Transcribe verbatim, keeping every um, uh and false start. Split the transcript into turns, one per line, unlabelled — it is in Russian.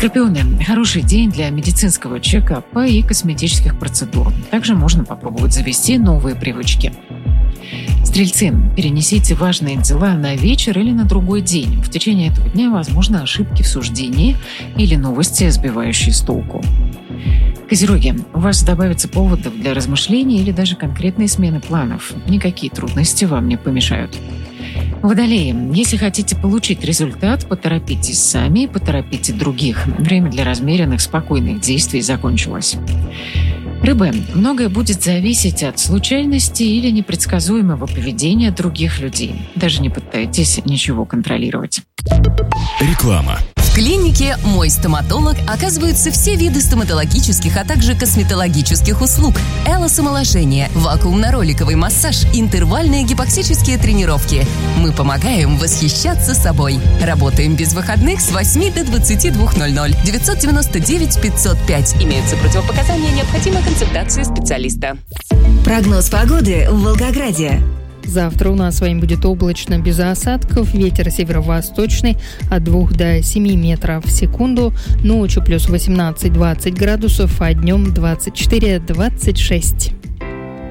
Скорпионы. Хороший день для медицинского чекапа и косметических процедур. Также можно попробовать завести новые привычки. Стрельцы. Перенесите важные дела на вечер или на другой день. В течение этого дня возможны ошибки в суждении или новости, сбивающие с толку. Козероги. У вас добавится поводов для размышлений или даже конкретной смены планов. Никакие трудности вам не помешают. Водолеи. Если хотите получить результат, поторопитесь сами и поторопите других. Время для размеренных, спокойных действий закончилось. Рыбы. Многое будет зависеть от случайности или непредсказуемого поведения других людей. Даже не пытайтесь ничего контролировать.
Реклама.
В клинике «Мой стоматолог» оказываются все виды стоматологических, а также косметологических услуг. Элосомоложение, вакуумно-роликовый массаж, интервальные гипоксические тренировки. Мы помогаем восхищаться собой. Работаем без выходных с восьми до двадцати двух ноль-ноль. девятьсот девяносто девять пятьсот пять. Имеются противопоказания, необходима консультация специалиста.
Прогноз погоды в Волгограде.
Завтра у нас с вами будет облачно, без осадков, ветер северо-восточный от двух до семи метров в секунду, ночью плюс восемнадцать-двадцать градусов, а днем двадцать четыре-двадцать шесть.